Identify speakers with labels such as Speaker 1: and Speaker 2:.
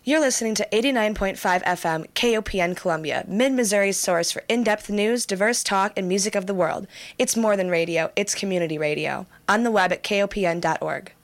Speaker 1: You're listening to 89.5 FM KOPN Columbia, Mid-Missouri's source for in-depth news, diverse talk, and music of the world. It's more than radio, it's community radio. On the web at kopn.org.